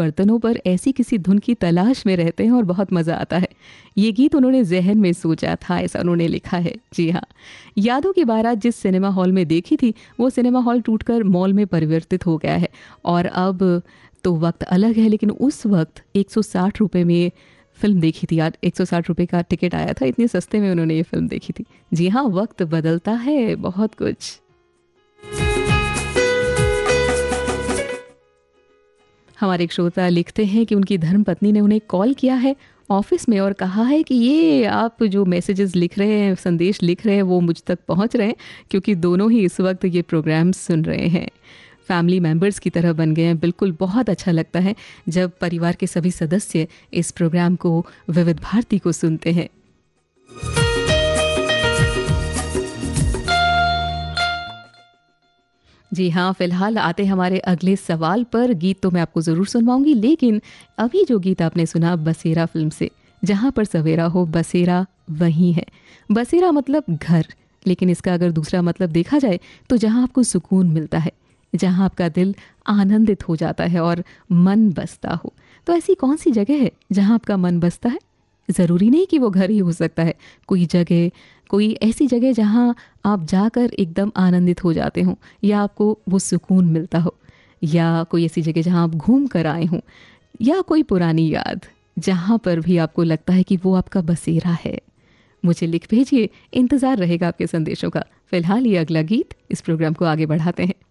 बर्तनों पर ऐसी किसी धुन की तलाश में रहते हैं और बहुत मज़ा आता है। ये गीत उन्होंने जहन में सोचा था, ऐसा उन्होंने लिखा है। जी हाँ, यादों की बारात जिस सिनेमा हॉल में देखी थी वो सिनेमा हॉल टूटकर मॉल में परिवर्तित हो गया है और अब तो वक्त अलग है, लेकिन उस वक्त 160 रुपये में फिल्म देखी थी। यार 160 रुपये का टिकट आया था, इतने सस्ते में उन्होंने ये फिल्म देखी थी। जी हाँ, वक्त बदलता है बहुत कुछ। हमारे एक श्रोता लिखते हैं कि उनकी धर्मपत्नी ने उन्हें कॉल किया है ऑफिस में और कहा है कि ये आप जो मैसेजेस लिख रहे हैं, संदेश लिख रहे हैं, वो मुझ तक पहुंच रहे हैं क्योंकि दोनों ही इस वक्त ये प्रोग्राम सुन रहे हैं। फैमिली मेंबर्स की तरह बन गए हैं। बिल्कुल, बहुत अच्छा लगता है जब परिवार के सभी सदस्य इस प्रोग्राम को विविध भारती को सुनते हैं। जी हाँ, फिलहाल आते हमारे अगले सवाल पर। गीत तो मैं आपको ज़रूर सुनवाऊंगी, लेकिन अभी जो गीत आपने सुना बसेरा फिल्म से, जहाँ पर सवेरा हो बसेरा वहीं है। बसेरा मतलब घर, लेकिन इसका अगर दूसरा मतलब देखा जाए तो जहाँ आपको सुकून मिलता है, जहाँ आपका दिल आनंदित हो जाता है और मन बसता हो। तो ऐसी कौन सी जगह है जहाँ आपका मन बसता है? ज़रूरी नहीं कि वो घर ही हो सकता है, कोई जगह, कोई ऐसी जगह जहाँ आप जाकर एकदम आनंदित हो जाते हों या आपको वो सुकून मिलता हो, या कोई ऐसी जगह जहाँ आप घूम कर आए हों, या कोई पुरानी याद जहाँ पर भी आपको लगता है कि वो आपका बसेरा है। मुझे लिख भेजिए, इंतज़ार रहेगा आपके संदेशों का। फिलहाल ये अगला गीत, इस प्रोग्राम को आगे बढ़ाते हैं।